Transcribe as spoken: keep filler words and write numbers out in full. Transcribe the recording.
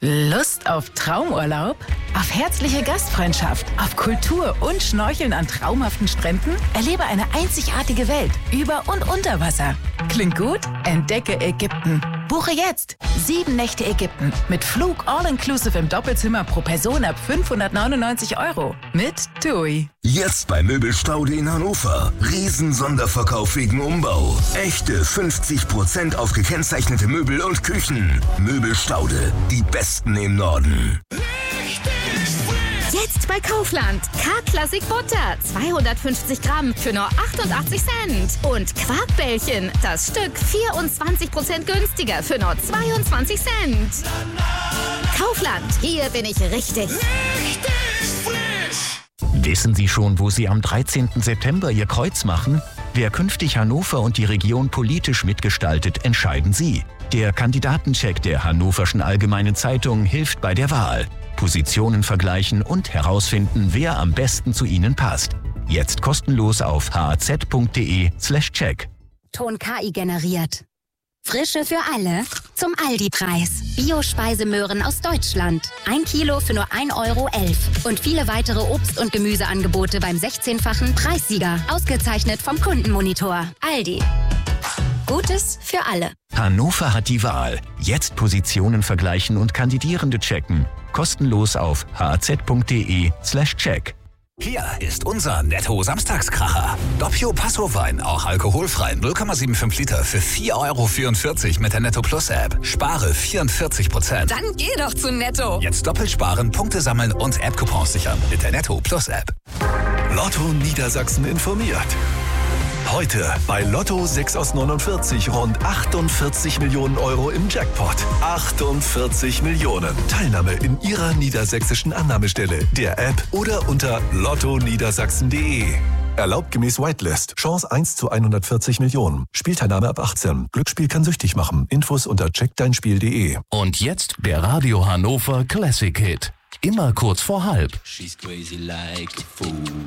Lust auf Traumurlaub? Auf herzliche Gastfreundschaft? Auf Kultur und Schnorcheln an traumhaften Stränden? Erlebe eine einzigartige Welt über und unter Wasser. Klingt gut? Entdecke Ägypten. Buche jetzt sieben Nächte Ägypten mit Flug all-inclusive im Doppelzimmer pro Person ab fünfhundertneunundneunzig Euro mit TUI. Jetzt bei Möbelstaude in Hannover. Riesen-Sonderverkauf wegen Umbau. Echte fünfzig Prozent auf gekennzeichnete Möbel und Küchen. Möbelstaude, die besten im Norden. Jetzt bei Kaufland. K-Klassik Butter, zweihundertfünfzig Gramm für nur achtundachtzig Cent. Und Quarkbällchen, das Stück vierundzwanzig Prozent günstiger für nur zweiundzwanzig Cent. Kaufland, hier bin ich richtig. Richtig frisch. Wissen Sie schon, wo Sie am dreizehnten September Ihr Kreuz machen? Wer künftig Hannover und die Region politisch mitgestaltet, entscheiden Sie. Der Kandidatencheck der Hannoverschen Allgemeinen Zeitung hilft bei der Wahl. Positionen vergleichen und herausfinden, wer am besten zu Ihnen passt. Jetzt kostenlos auf haz.de slash check. Ton K I generiert. Frische für alle zum Aldi-Preis. Bio-Speisemöhren aus Deutschland. Ein Kilo für nur ein Euro elf. Und viele weitere Obst- und Gemüseangebote beim sechzehnfachen Preissieger. Ausgezeichnet vom Kundenmonitor. Aldi. Gutes für alle. Hannover hat die Wahl. Jetzt Positionen vergleichen und Kandidierende checken. Kostenlos auf haz.de slash check. Hier ist unser Netto-Samstagskracher. Doppio Passo-Wein, auch alkoholfrei, null Komma fünfundsiebzig Liter für vier Euro vierundvierzig mit der Netto Plus App. Spare vierundvierzig Prozent. Dann geh doch zu Netto. Jetzt doppelt sparen, Punkte sammeln und App-Coupons sichern mit der Netto Plus App. Lotto Niedersachsen informiert. Heute bei Lotto sechs aus neunundvierzig rund achtundvierzig Millionen Euro im Jackpot. achtundvierzig Millionen. Teilnahme in Ihrer niedersächsischen Annahmestelle, der App oder unter lotto niedersachsen punkt de. Erlaubt gemäß Whitelist. Chance eins zu hundertvierzig Millionen. Spielteilnahme ab achtzehn. Glücksspiel kann süchtig machen. Infos unter check dein spiel punkt de. Und jetzt der Radio Hannover Classic Hit. Immer kurz vor halb. She's crazy like a fool.